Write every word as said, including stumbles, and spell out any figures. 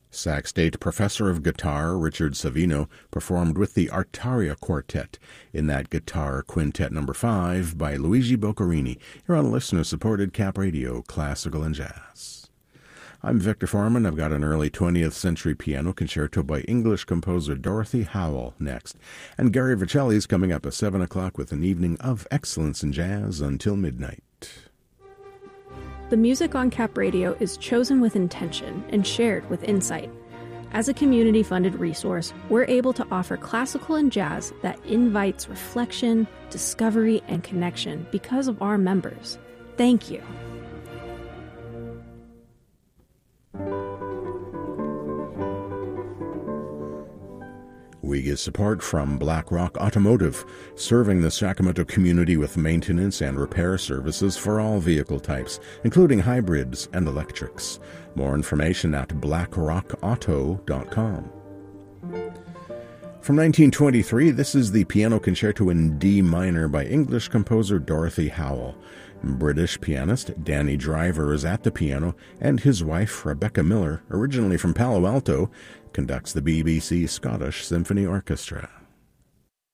Sac State professor of guitar Richard Savino performed with the Artaria Quartet in that guitar quintet number five by Luigi Boccherini here on listener-supported Cap Radio Classical and Jazz. I'm Victor Foreman. I've got an early twentieth century piano concerto by English composer Dorothy Howell next, and Gary Vercelli's coming up at seven o'clock with an evening of excellence in jazz until midnight. The music on Cap Radio is chosen with intention and shared with insight. As a community-funded resource, we're able to offer classical and jazz that invites reflection, discovery, and connection because of our members. Thank you. We get support from BlackRock Automotive, serving the Sacramento community with maintenance and repair services for all vehicle types, including hybrids and electrics. More information at black rock auto dot com. From nineteen twenty-three, this is the Piano Concerto in D minor by English composer Dorothy Howell. British pianist Danny Driver is at the piano, and his wife, Rebecca Miller, originally from Palo Alto, conducts the B B C Scottish Symphony Orchestra.